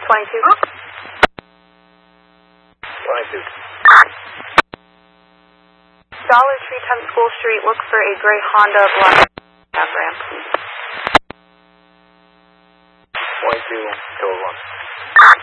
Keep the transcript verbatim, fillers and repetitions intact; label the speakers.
Speaker 1: twenty-two.
Speaker 2: twenty-two.
Speaker 1: Dollar Tree, tenth School Street. Look for a gray Honda black cab ramp.
Speaker 2: twenty-two, Kilo one.